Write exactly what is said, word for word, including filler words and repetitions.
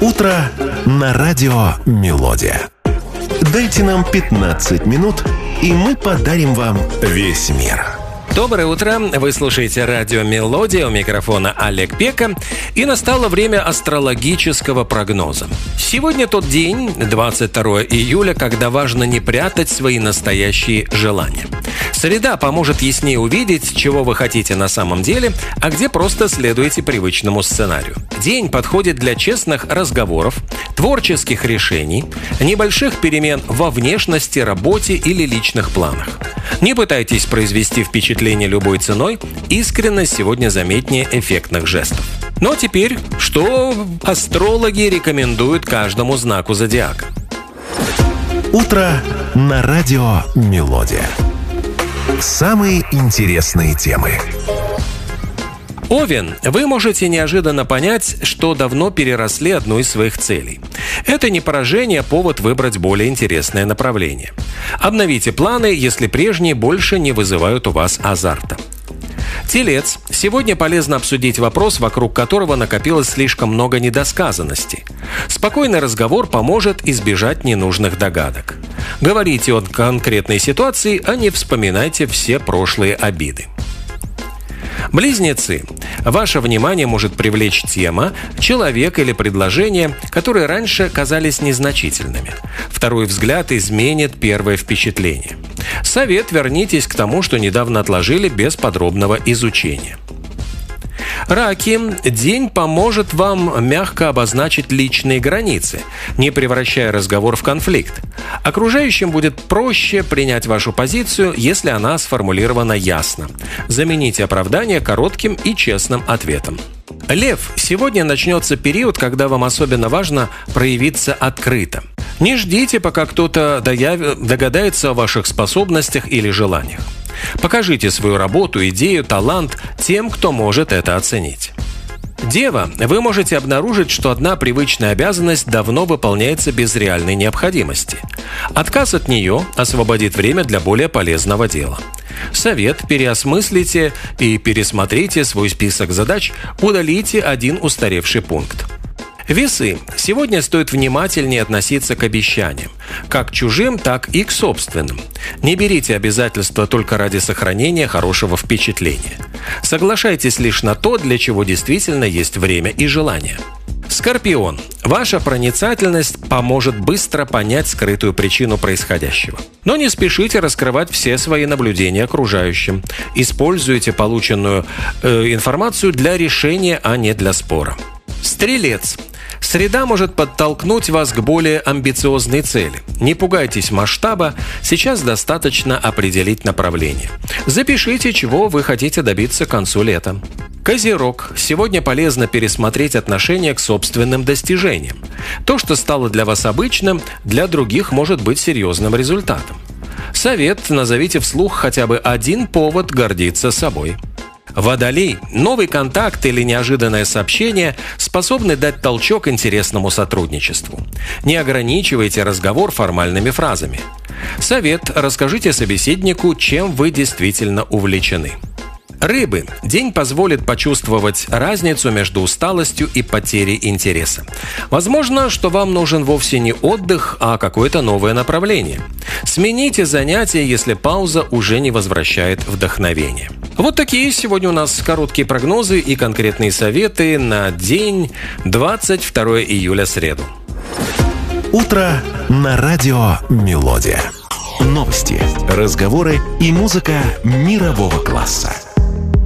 Утро на радио «Мелодия». Дайте нам пятнадцать минут, и мы подарим вам весь мир. Доброе утро! Вы слушаете радио «Мелодия», у микрофона Олег Пека, и настало время астрологического прогноза. Сегодня тот день, двадцать второе июля, когда важно не прятать свои настоящие желания. Среда поможет яснее увидеть, чего вы хотите на самом деле, а где просто следуете привычному сценарию. День подходит для честных разговоров, творческих решений, небольших перемен во внешности, работе или личных планах. Не пытайтесь произвести впечатление любой ценой, искренность сегодня заметнее эффектных жестов. Ну а теперь, что астрологи рекомендуют каждому знаку зодиака? Утро на радио «Мелодия». Самые интересные темы. Овен, вы можете неожиданно понять, что давно переросли одну из своих целей. Это не поражение, а повод выбрать более интересное направление. Обновите планы, если прежние больше не вызывают у вас азарта. Телец, сегодня полезно обсудить вопрос, вокруг которого накопилось слишком много недосказанностей. Спокойный разговор поможет избежать ненужных догадок. Говорите о конкретной ситуации, а не вспоминайте все прошлые обиды. Близнецы. Ваше внимание может привлечь тема, человек или предложение, которые раньше казались незначительными. Второй взгляд изменит первое впечатление. Совет: вернитесь к тому, что недавно отложили, без подробного изучения. Раки. День поможет вам мягко обозначить личные границы, не превращая разговор в конфликт. Окружающим будет проще принять вашу позицию, если она сформулирована ясно. Замените оправдание коротким и честным ответом. Лев. Сегодня начнется период, когда вам особенно важно проявиться открыто. Не ждите, пока кто-то догадается о ваших способностях или желаниях. Покажите свою работу, идею, талант тем, кто может это оценить. Дева, вы можете обнаружить, что одна привычная обязанность давно выполняется без реальной необходимости. Отказ от нее освободит время для более полезного дела. Совет: переосмыслите и пересмотрите свой список задач, удалите один устаревший пункт. Весы. Сегодня стоит внимательнее относиться к обещаниям, как чужим, так и к собственным. Не берите обязательства только ради сохранения хорошего впечатления. Соглашайтесь лишь на то, для чего действительно есть время и желание. Скорпион. Ваша проницательность поможет быстро понять скрытую причину происходящего. Но не спешите раскрывать все свои наблюдения окружающим. Используйте полученную э, информацию для решения, а не для спора. Стрелец. Среда может подтолкнуть вас к более амбициозной цели. Не пугайтесь масштаба, сейчас достаточно определить направление. Запишите, чего вы хотите добиться к концу лета. Козерог. Сегодня полезно пересмотреть отношение к собственным достижениям. То, что стало для вас обычным, для других может быть серьезным результатом. Совет: назовите вслух хотя бы один повод гордиться собой. Водолей. Новый контакт или неожиданное сообщение способны дать толчок интересному сотрудничеству. Не ограничивайте разговор формальными фразами. Совет: расскажите собеседнику, чем вы действительно увлечены. Рыбы. День позволит почувствовать разницу между усталостью и потерей интереса. Возможно, что вам нужен вовсе не отдых, а какое-то новое направление. Смените занятие, если пауза уже не возвращает вдохновение. Вот такие сегодня у нас короткие прогнозы и конкретные советы на день двадцать второе июля, среду. Утро на радио «Мелодия». Новости, разговоры и музыка мирового класса.